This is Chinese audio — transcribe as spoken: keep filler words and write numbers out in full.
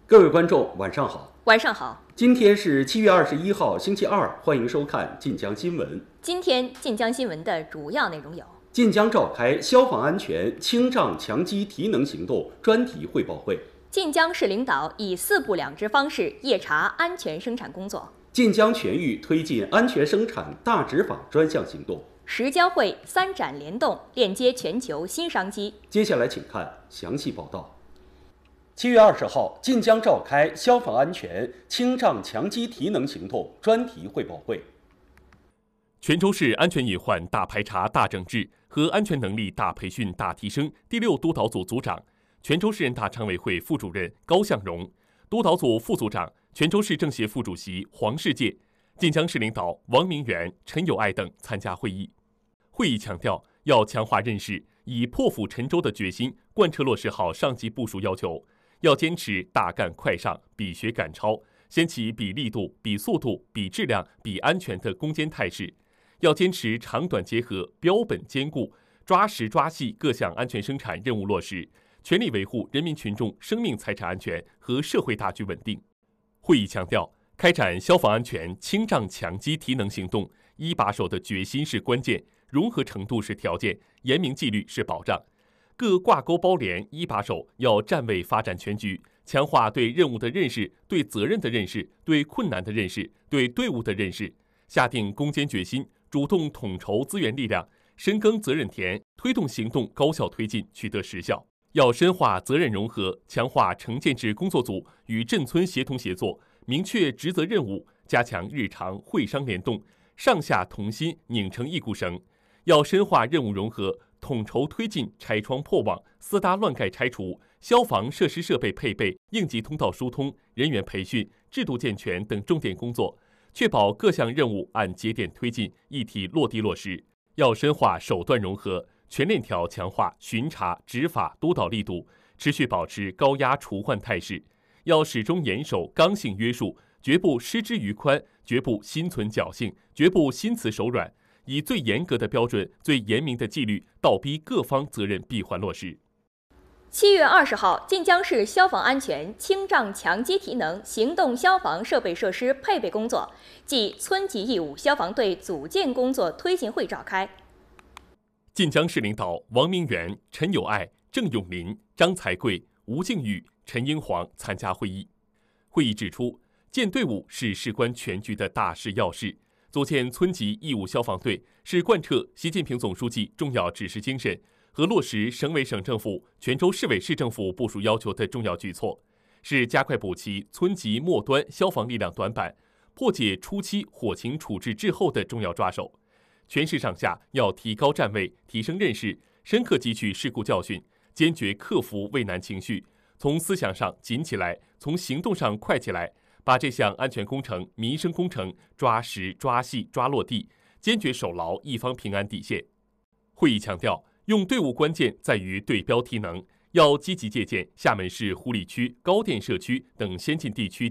各位观众，晚上好。 晚上好。 今天是七月二十一号，星期二，欢迎收看晋江新闻。 今天晋江新闻的主要内容有： 晋江召开消防安全清障强基提能行动专题汇报会； 晋江市领导以四部两支方式夜查安全生产工作； 晋江全域推进安全生产大执法专项行动； 十交会三展联动，链接全球新商机。 接下来请看详细报道。七月二十号，晋江召开消防安全清障强基提能行动专题汇报会。 泉州市安全隐患大排查大整治和安全能力大培训大提升第六督导组组长、泉州市人大常委会副主任高向荣，督导组副组长、泉州市政协副主席黄世界，晋江市领导王明元、陈友爱等参加会议。会议强调，要强化认识，以破釜沉舟的决心贯彻落实好上级部署要求。要坚持大干快上、比学赶超，掀起比力度、比速度、比质量、比安全的攻坚态势。要坚持长短结合、标本兼顾，抓实抓细各项安全生产任务落实，全力维护人民群众生命财产安全和社会大局稳定。会议强调，开展消防安全清障强基提能行动，一把手的决心是关键，融合程度是条件，严明纪律是保障。各挂钩包联一把手要站位发展全局，强化对任务的认识、对责任的认识、对困难的认识、对队伍的认识，下定攻坚决心，主动统筹资源力量，深耕责任田，推动行动高效推进，取得实效。要深化责任融合，强化城建制工作组与镇村协同协作，明确职责任务，加强日常会商联动，上下同心，拧成一股绳。要深化任务融合，统筹推进拆窗破网、私搭乱盖拆除、消防设施设备配备、应急通道疏通、人员培训、制度健全等重点工作，确保各项任务按节点推进，一体落地落实。要深化手段融合，全链条强化巡查、执法、督导力度，持续保持高压除患态势。要始终严守刚性约束，绝不失之于宽，绝不心存侥幸，绝不心慈手软。以最严格的标准、最严明的纪律，倒逼各方责任闭环落实。 七月二十号，晋江市消防安全清障强基提能行动消防设备设施配备工作暨村级义务消防队组建工作推进会召开。 晋江市领导王明元、陈友爱、郑永林、张才贵、吴敬宇、陈英煌参加会议。会议指出，建队伍是事关全局的大事要事。组建村级义务消防队是贯彻习近平总书记重要指示精神和落实省委省政府、泉州市委市政府部署要求的重要举措，是加快补齐村级末端消防力量短板、破解初期火情处置滞后的重要抓手。全市上下要提高站位，提升认识，深刻汲取事故教训，坚决克服畏难情绪，从思想上紧起来，从行动上快起来。把这项安全工程、民生工程抓实、抓细、抓落地，坚决守牢一方平安底线。会议强调，用队伍关键在于对标提能，要积极借鉴厦门市湖里区高店社区等先进地区